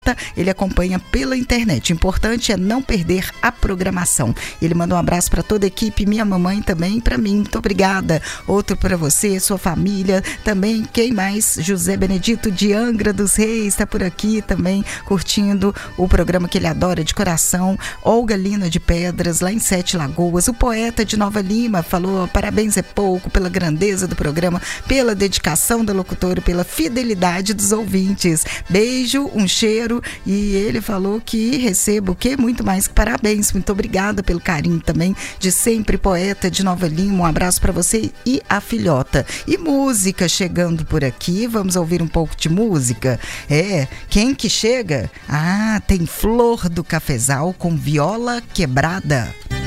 Ele acompanha pela internet. O importante é não perder a programação. Ele manda um abraço para toda a equipe, minha mamãe também, para mim. Muito obrigada. Outro para você, sua família também. Quem mais? José Benedito de Angra dos Reis está por aqui também, curtindo o programa que ele adora de coração. Olga Lina de Pedras, lá em Sete Lagoas. O poeta de Nova Lima falou: parabéns é pouco pela grandeza do programa, pela dedicação da locutora, pela fidelidade dos ouvintes. Beijo, um cheiro. E ele falou que recebo o quê? Muito mais que parabéns. Muito obrigada pelo carinho também de sempre, poeta de Nova Lima. Um abraço para você e a filhota. E música chegando por aqui. Vamos ouvir um pouco de música? Quem que chega? Tem Flor do Cafezal com Viola Quebrada.